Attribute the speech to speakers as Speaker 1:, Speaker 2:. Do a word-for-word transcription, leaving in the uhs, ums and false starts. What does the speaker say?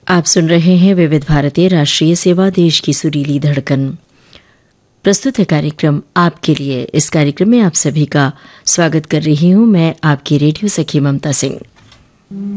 Speaker 1: आप सुन रहे हैं विविध भारतीय राष्ट्रीय सेवा, देश की सुरीली धड़कन। प्रस्तुत है कार्यक्रम आपके लिए। इस कार्यक्रम में आप सभी का स्वागत कर रही हूं मैं, आपकी रेडियो सखी ममता सिंह।